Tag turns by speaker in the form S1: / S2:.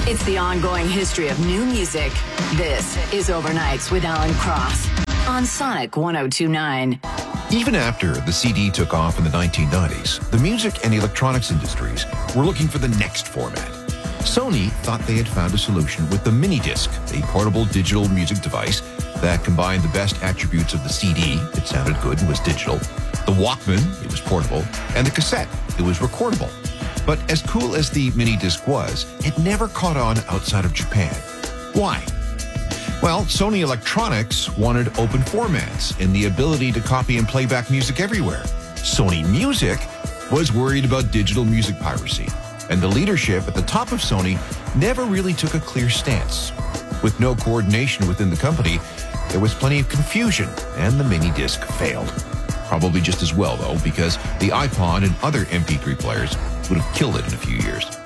S1: It's the ongoing history of new music. This is Overnights with Alan Cross on Sonic 1029.
S2: Even after the CD took off in the 1990s, the music and electronics industries were looking for the next format. Sony thought they had found a solution with the mini disc, a portable digital music device that combined the best attributes of the CD, it sounded good and was digital, the Walkman, it was portable, and the cassette, it was recordable. But as cool as the mini disc was, it never caught on outside of Japan. Why? Well, Sony Electronics wanted open formats and the ability to copy and play back music everywhere. Sony Music was worried about digital music piracy, and the leadership at the top of Sony never really took a clear stance. With no coordination within the company, there was plenty of confusion, and the mini disc failed. Probably just as well, though, because the iPod and other MP3 players would have killed it in a few years.